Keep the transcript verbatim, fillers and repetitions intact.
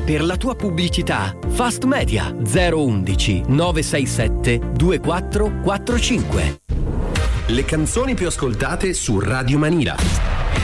Per la tua pubblicità, Fast Media zero undici nove sei sette due quattro quattro cinque. Le canzoni più ascoltate su Radio Manira.